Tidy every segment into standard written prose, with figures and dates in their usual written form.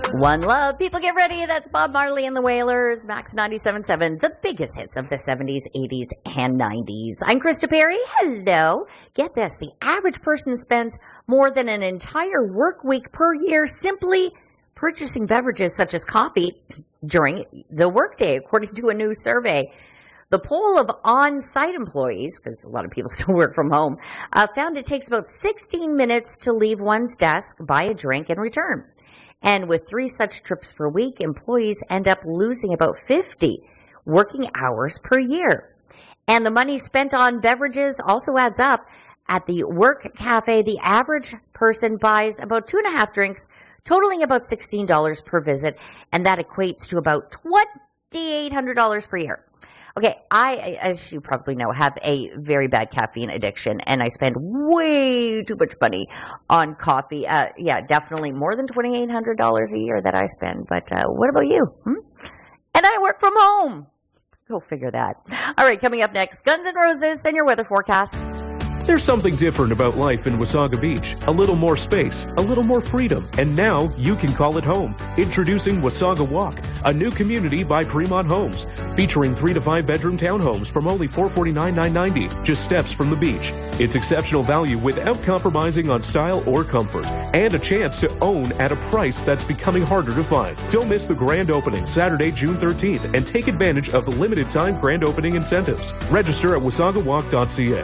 One Love. People get ready. That's Bob Marley and the Wailers. Max 97.7. The biggest hits of the 70s, 80s, and 90s. I'm Krista Perry. Hello. Get this. The average person spends more than an entire work week per year simply purchasing beverages such as coffee during the workday, according to a new survey. The poll of on-site employees, because a lot of people still work from home, found it takes about 16 minutes to leave one's desk, buy a drink, and return. And with 3 such trips per week, employees end up losing about 50 working hours per year. And the money spent on beverages also adds up. At the work cafe, the average person buys about 2.5 drinks, totaling about $16 per visit, and that equates to about $2,800 per year. Okay, I, as you probably know, have a very bad caffeine addiction, and I spend way too much money on coffee. Yeah, definitely more than $2,800 a year that I spend. But what about you? And I work from home. Go figure that. All right, coming up next, Guns N' Roses and your weather forecast. There's something different about life in Wasaga Beach. A little more space, a little more freedom, and now you can call it home. Introducing Wasaga Walk, a new community by Fremont Homes, featuring 3 to 5 bedroom townhomes from only $449,990, just steps from the beach. It's exceptional value without compromising on style or comfort, and a chance to own at a price that's becoming harder to find. Don't miss the grand opening Saturday, June 13th, and take advantage of the limited time grand opening incentives. Register at wasagawalk.ca.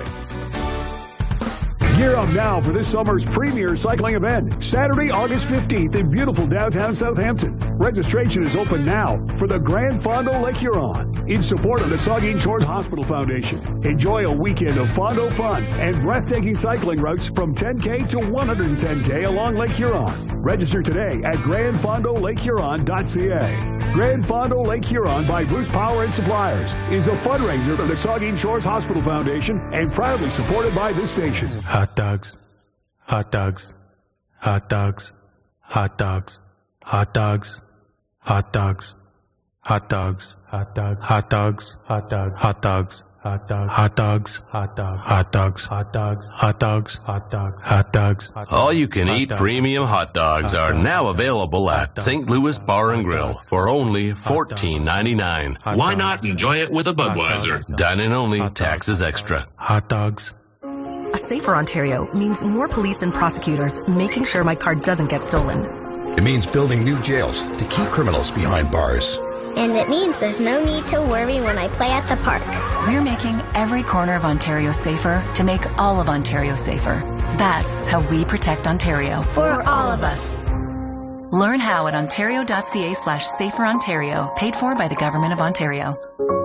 Gear up now for this summer's premier cycling event, Saturday, August 15th in beautiful downtown Southampton. Registration is open now for the Grand Fondo Lake Huron in support of the Saugeen Shores Hospital Foundation. Enjoy a weekend of Fondo fun and breathtaking cycling routes from 10K to 110K along Lake Huron. Register today at grandfondolakehuron.ca. Grand Fondo Lake Huron by Bruce Power and Suppliers is a fundraiser of the Saugeen Shores Hospital Foundation and proudly supported by this station. Hot dogs, hot dogs, hot dogs, hot dogs, hot dogs, hot dogs, hot dogs, hot dogs, hot dogs, hot dogs, hot dogs, hot dogs, hot dogs, hot dogs, hot dogs, hot dogs, hot dogs, hot dogs, hot dogs. All you can eat premium hot dogs are now available at St. Louis Bar and Grill for only $14.99. Why not enjoy it with a Budweiser? Dine-in only, taxes extra. Hot dogs. A safer Ontario means more police and prosecutors making sure my car doesn't get stolen. It means building new jails to keep criminals behind bars. And it means there's no need to worry when I play at the park. We're making every corner of Ontario safer to make all of Ontario safer. That's how we protect Ontario. For all of us. Learn how at ontario.ca/saferontario, paid for by the Government of Ontario.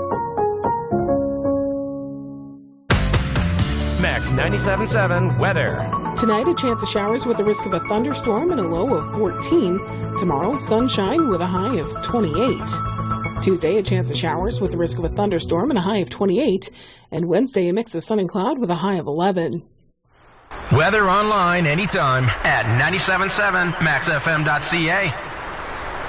Max 97.7 weather. Tonight, a chance of showers with a risk of a thunderstorm and a low of 14. Tomorrow, sunshine with a high of 28. Tuesday, a chance of showers with a risk of a thunderstorm and a high of 28. And Wednesday, a mix of sun and cloud with a high of 11. Weather online anytime at 97.7maxfm.ca.